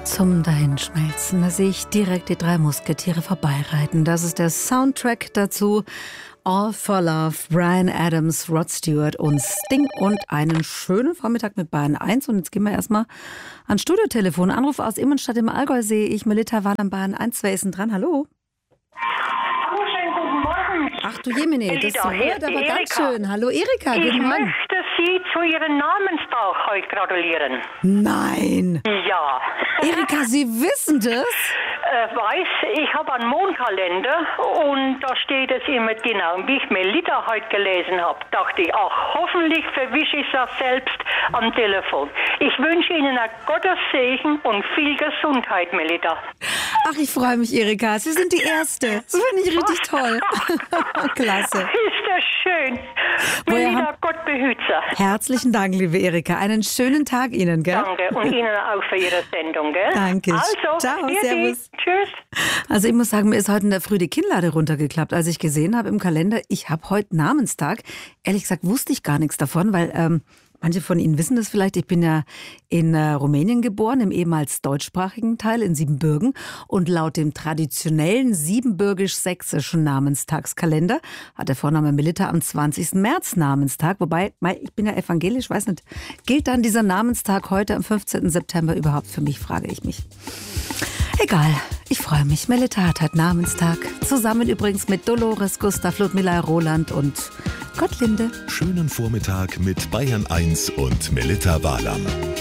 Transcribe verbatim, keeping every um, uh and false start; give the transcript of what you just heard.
Zum Dahinschmelzen, da sehe ich direkt die drei Musketiere vorbeireiten. Das ist der Soundtrack dazu. All for Love, Bryan Adams, Rod Stewart und Sting und einen schönen Vormittag mit Bayern eins. Und jetzt gehen wir erstmal ans Studiotelefon. Anruf aus Immenstadt im Allgäu sehe ich. Melita war am Bayern eins. Wer ist denn dran? Hallo? Hallo, schönen guten Morgen. Ach du Jemine, das Melita, hört aber Erika. ganz schön. Hallo Erika, Ich guten Morgen. möchte Sie zu Ihrem Namenstag heute gratulieren. Nein. Ja. Erika, Sie wissen das? Äh, weiß, ich habe einen Mondkalender und da steht es immer genau. Und wie ich Melita heute gelesen habe, dachte ich, ach, hoffentlich verwische ich das selbst am Telefon. Ich wünsche Ihnen ein Gottes Segen und viel Gesundheit, Melita. Ach, ich freue mich, Erika. Sie sind die Erste. Das finde ich richtig toll. Klasse. Ist das schön. Woher Melita, haben- Gott behütze. Herzlichen Dank, liebe Erika. Einen schönen Tag Ihnen, gell? Danke. Und Ihnen auch für Ihre Sendung, gell? Danke. Also, Ciao, Vierte. servus. Tschüss. Also ich muss sagen, mir ist heute in der Früh die Kinnlade runtergeklappt, als ich gesehen habe im Kalender, ich habe heute Namenstag. Ehrlich gesagt wusste ich gar nichts davon, weil ähm, manche von Ihnen wissen das vielleicht. Ich bin ja in äh, Rumänien geboren, im ehemals deutschsprachigen Teil in Siebenbürgen. Und laut dem traditionellen siebenbürgisch-sächsischen Namenstagskalender hat der Vorname Melita am zwanzigsten März Namenstag. Wobei, mei, ich bin ja evangelisch, weiß nicht, gilt dann dieser Namenstag heute am fünfzehnten September überhaupt für mich, frage ich mich. Egal, ich freue mich. Melita hat heute Namenstag. Zusammen übrigens mit Dolores, Gustav, Ludmilla, Roland und Gottlinde. Schönen Vormittag mit Bayern eins und Melita Wahlam.